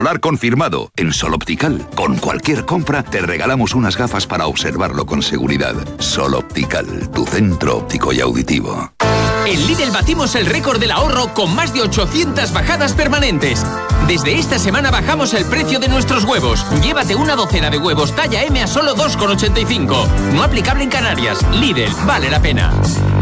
Solar confirmado. En Sol Optical, con cualquier compra, te regalamos unas gafas para observarlo con seguridad. Sol Optical, tu centro óptico y auditivo. En Lidl batimos el récord del ahorro con más de 800 bajadas permanentes. Desde esta semana bajamos el precio de nuestros huevos. Llévate una docena de huevos talla M a solo 2,85. No aplicable en Canarias. Lidl, vale la pena.